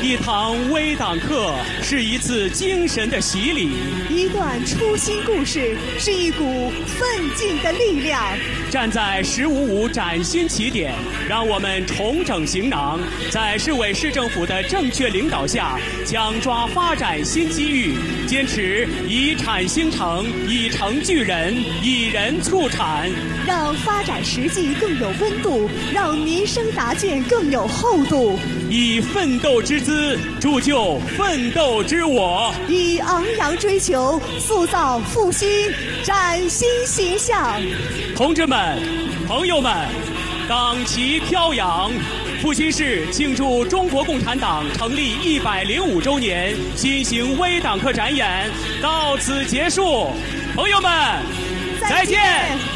一堂微党课是一次精神的洗礼， 一段初心故事是一股奋进的力量。 站在1055崭新起点，让我们重整行囊，在市委市政府的正确领导下，抢抓发展新机遇，坚持以产兴城，以城聚人，以人促产， 让发展实际更有温度，让民生答建更有厚度。 以奋斗之姿铸就奋斗之我， 以昂扬追求塑造复兴崭新形象。 同志们、朋友们，党旗飘扬，阜新市庆祝中国共产党成立105周年新型微党课展演到此结束，朋友们，再见。